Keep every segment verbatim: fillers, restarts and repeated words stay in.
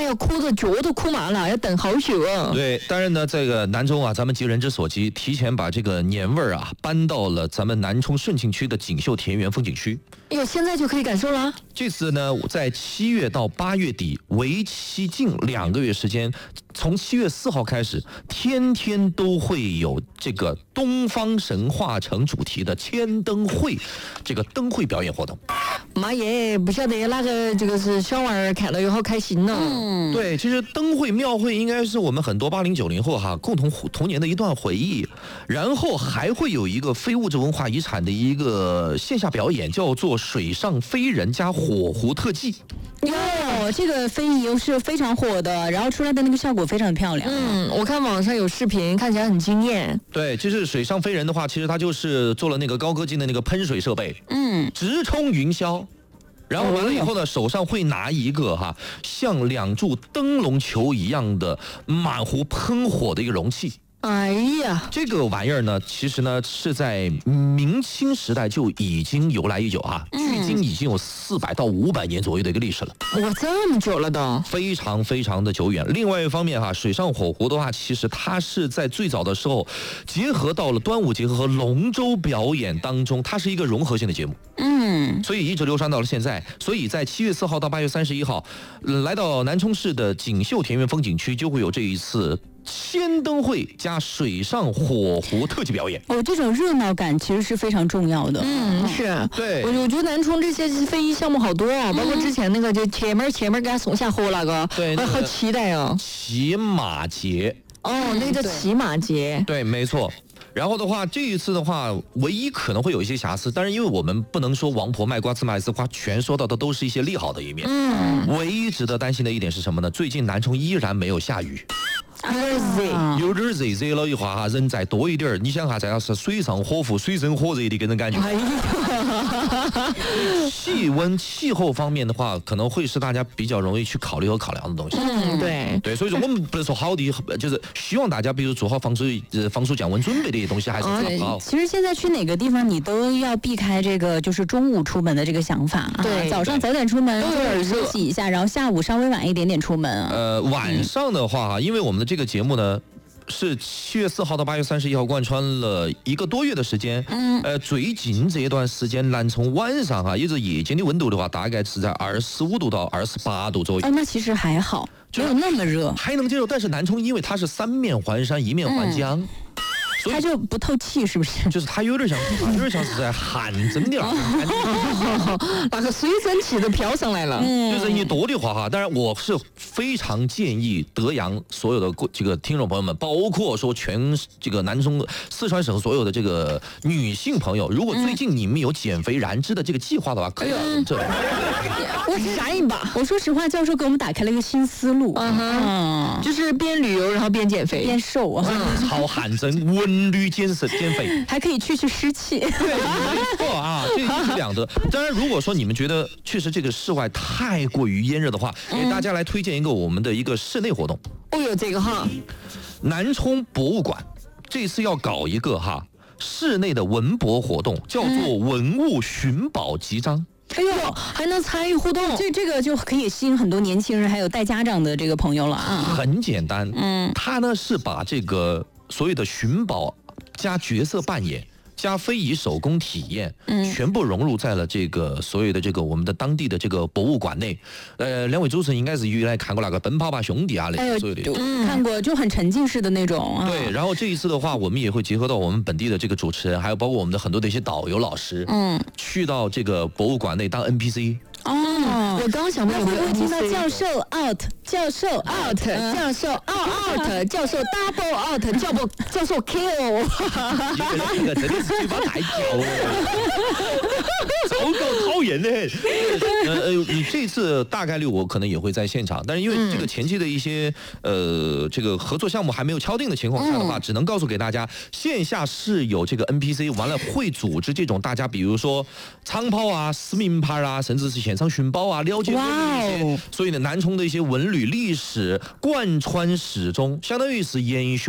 呀，哭的脚都哭麻了，要等好久啊。 对，当然呢，这个南充啊，咱们急人之所急，提前把这个年味儿啊搬到了咱们南充顺庆区的锦绣田园风景区。 哎呦，现在就可以感受了。 这次呢，我在七月到八月底，为期近两个月时间，从七月四号开始，天天都会有这个东方神话城主题的千灯会，这个灯会表演活动。 妈耶，不晓得那个这个是小娃儿看了以后开心呢。 嗯，对，其实灯会庙会应该是我们很多八零九零后哈共同童年的一段回忆。然后还会有一个非物质文化遗产的一个线下表演，叫做水上飞人加火狐特技。 哟，这个非遗又是非常火的，然后出来的那个效果非常漂亮。 嗯，我看网上有视频，看起来很惊艳。 对，其实水上飞人的话，其实它就是做了那个高科技的那个喷水设备， 嗯， 直冲云霄。然后完了以后呢，手上会拿一个哈像两柱灯笼球一样的满壶喷火的一个容器。 哎呀， 这个玩意儿呢，其实呢是在明清时代就已经由来已久啊，距今已经有四百到五百年左右的一个历史了。 哇，这么久了都， 非常非常的久远。另外一方面哈，水上火狐的话，其实它是在最早的时候结合到了端午节和龙舟表演当中，它是一个融合性的节目。 嗯， 所以一直流传到了现在。所以在七月四号到八月三十一号，呃来到南充市的锦绣田园风景区，就会有这一次千灯会加水上火狐特技表演。 哦，这种热闹感其实是非常重要的。 嗯，是。 对， 我我觉得南充这些非遗项目好多啊，包括之前那个就前面前面给他送下河那个， 对， 好期待哦。 骑马节。 哦，那个叫骑马节。 对，没错。然后的话，这一次的话，唯一可能会有一些瑕疵，但是因为我们不能说王婆卖瓜自卖自夸，全说到的都是一些利好的一面。 嗯， 唯一值得担心的一点是什么呢？最近南充依然没有下雨。 有点热， 有点热，热了一话哈，人再多一点，你想哈，这要是水上火狐、水深火热的给人感觉。 哎呀， 气温、气候方面的话，可能会是大家比较容易去考虑和考量的东西。 嗯，对对，所以说我们不是说好的，就是希望大家比如做好防水、呃防暑降温准备的一些东西，还是做好。 其实现在去哪个地方，你都要避开这个就是中午出门的这个想法啊。 对， 早上早点出门， 都有点休息一下，然后下午稍微晚一点点出门。 呃，晚上的话哈，因为我们的这个节目呢。是七月四号到八月三十一号，贯穿了一个多月的时间。嗯，呃，最近这一段时间，南充晚上哈，也就是夜间的温度的话，大概是在二十五度到二十八度左右。 哦，那其实还好，没有那么热， 还能接受。但是南充因为它是三面环山，一面环江。嗯， 它就不透气，是不是？ 就是它有点像，有点像是在汗蒸的了， 那个水蒸气都飘上来了。 嗯，就人一多的话哈，当然我是非常建议德阳所有的这个听众朋友们，包括说全这个南充、四川省所有的这个女性朋友，如果最近你们有减肥燃脂的这个计划的话，可以这里。 我燃一把。 我说实话，教授给我们打开了一个新思路。 嗯哼，就是边旅游然后边减肥， 边瘦啊， 超汗蒸文。绿减食减肥， 还可以去去湿气。 对，没错啊，这一举两得。当然，如果说你们觉得确实这个室外太过于炎热的话，给大家来推荐一个我们的一个室内活动。 哦哟，这个哈， 南充博物馆这次要搞一个哈室内的文博活动，叫做文物寻宝集章。 哎呦，还能参与互动， 这这个就可以吸引很多年轻人，还有带家长的这个朋友了啊。 很简单， 嗯， 它呢是把这个所有的寻宝加角色扮演加非遗手工体验，嗯，全部融入在了这个所有的这个我们的当地的这个博物馆内。呃，两位主持人应该是原来看过那个《奔跑吧兄弟》啊，类似所有的， 嗯，看过，就很沉浸式的那种。啊、 对，然后这一次的话，我们也会结合到我们本地的这个主持人，还有包括我们的很多的一些导游老师， 嗯， 去到这个博物馆内当 N P C。 哦，我刚想问， 会不会听到教授 out， 教授 out， 教授 out out， 教授 double out， 教授教授 kill。 一个真的是嘴巴太屌了，糟糕，讨厌的。呃呃，你这次大概率我可能也会在现场，但是因为这个前期的一些呃这个合作项目还没有敲定的情况下的话，只能告诉给大家，线下是有这个 N P C， 完了会组织这种大家比如说长跑啊、撕名牌啊，甚至是现场寻宝啊，了解这些，所以呢，南充的一些文旅历史贯穿始终，相当于是延续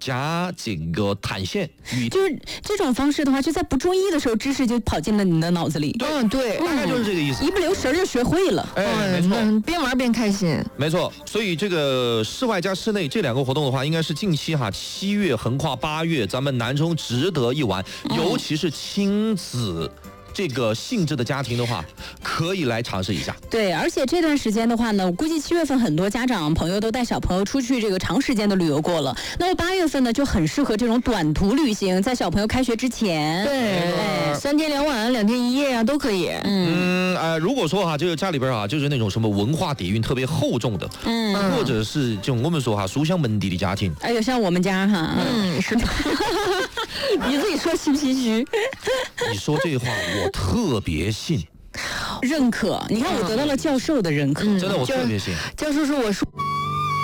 加这个弹线与就是这种方式的话，就在不注意的时候，知识就跑进了你的脑子里。 嗯，对， 大概就是这个意思。 一不留神就学会了。 哎，没错， 嗯，边玩边开心。 没错。所以这个室外加室内这两个活动的话，应该是近期哈，七月横跨八月，咱们南充值得一玩，尤其是亲子。这个性质的家庭的话，可以来尝试一下。 对，而且这段时间的话呢，我估计七月份很多家长朋友都带小朋友出去这个长时间的旅游过了。那么八月份呢，就很适合这种短途旅行，在小朋友开学之前。 对，哎，三天两晚、两天一夜啊，都可以。 嗯呃，如果说哈，这个家里边啊，就是那种什么文化底蕴特别厚重的，嗯，或者是这种我们说哈书香门第的家庭， 哎呦，像我们家哈， 嗯，是的。你自己说心不心虚？ 你说这话我特别信， 认可。你看我得到了教授的认可， 真的我特别信。 教授说我说。